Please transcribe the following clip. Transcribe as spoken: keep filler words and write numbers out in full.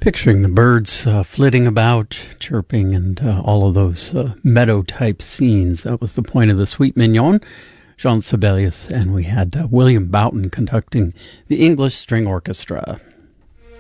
Picturing the birds uh, flitting about, chirping, and uh, all of those uh, meadow-type scenes. That was the point of the Suite Mignon, Jean Sibelius, and we had uh, William Boughton conducting the English String Orchestra.